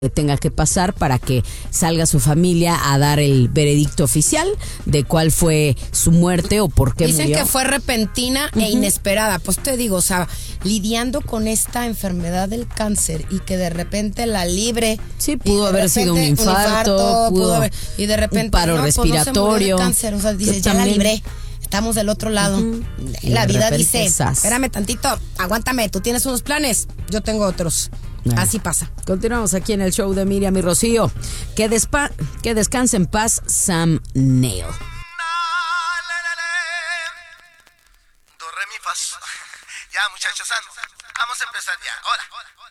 tenga que pasar para que salga su familia a dar el veredicto oficial de cuál fue su muerte o por qué Dicen murió. que fue repentina e inesperada. Pues te digo, o sea, lidiando con esta enfermedad del cáncer y que de repente la libre. Sí, pudo haber sido un infarto, pudo haber, y de repente un paro respiratorio. Pues no se murió de cáncer, o sea, dices, ya también, la libré. Estamos del otro lado. La vida dice, espérame tantito, aguántame, tú tienes unos planes, yo tengo otros. Así pasa. Continuamos aquí en el show de Miriam y Rocío. Que descanse en paz Sam Neill. Do, re, mi, fa, sol. Ya, muchachos, vamos a empezar ya. Ahora.